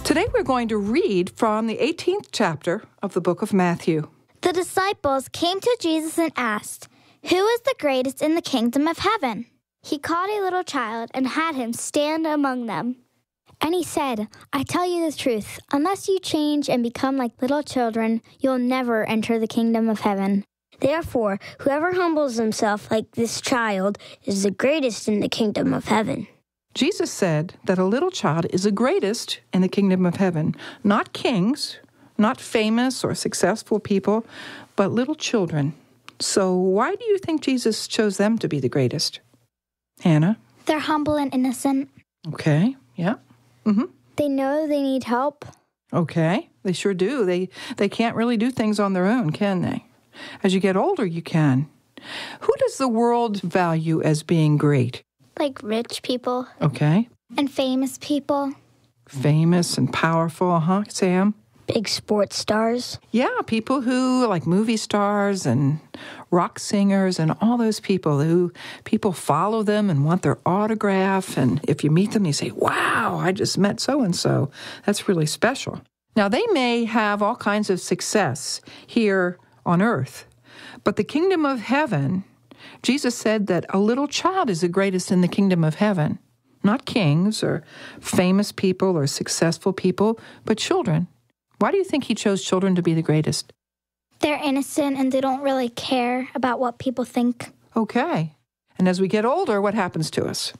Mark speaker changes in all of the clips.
Speaker 1: Today we're going to read from the 18th chapter of the book of Matthew.
Speaker 2: The disciples came to Jesus and asked, "Who is the greatest in the kingdom of heaven?" He called a little child and had him stand among them. And he said, "I tell you the truth, unless you change and become like little children, you'll never enter the kingdom of heaven.
Speaker 3: Therefore, whoever humbles himself like this child is the greatest in the kingdom of heaven."
Speaker 1: Jesus said that a little child is the greatest in the kingdom of heaven. Not kings, not famous or successful people, but little children. So why do you think Jesus chose them to be the greatest? Hannah?
Speaker 2: They're humble and innocent.
Speaker 1: Okay, yeah.
Speaker 2: They know they need help.
Speaker 1: Okay, they sure do. They can't really do things on their own, can they? As you get older, you can. Who does the world value as being great?
Speaker 2: Like rich people
Speaker 1: Okay,
Speaker 2: and famous people.
Speaker 1: famous and powerful, Sam?
Speaker 3: Big sports stars.
Speaker 1: Yeah, people who, like movie stars and rock singers and all those people who people follow them and want their autograph. And if you meet them, you say, wow, I just met so-and-so. That's really special. Now, they may have all kinds of success here on earth, but the kingdom of heaven, Jesus said that a little child is the greatest in the kingdom of heaven. Not kings or famous people or successful people, but children. Why do you think he chose children to be the greatest?
Speaker 2: They're innocent and they don't really care about what people think.
Speaker 1: Okay. And as we get older, what happens to us?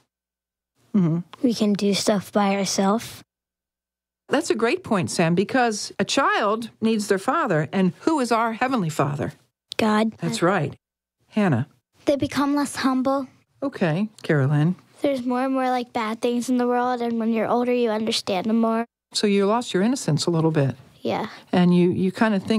Speaker 3: We can do stuff by ourselves.
Speaker 1: That's a great point, Sam, because a child needs their father. And who is our heavenly Father?
Speaker 3: God.
Speaker 1: That's right. Hannah.
Speaker 2: They become less humble.
Speaker 1: Okay, Carolyn.
Speaker 2: There's more and more like bad things in the world, and when you're older, you understand them more.
Speaker 1: So you lost your innocence a little bit.
Speaker 2: Yeah.
Speaker 1: And you kind of think